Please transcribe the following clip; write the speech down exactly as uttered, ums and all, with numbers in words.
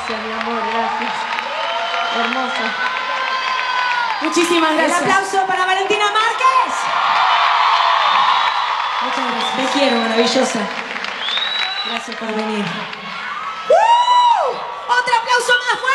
Gracias, mi amor, gracias. Hermosa. Muchísimas gracias. Un aplauso para Valentina Márquez. Muchas gracias. Te quiero, maravillosa. Gracias por venir. ¡Uh! ¡Otro aplauso más fuerte!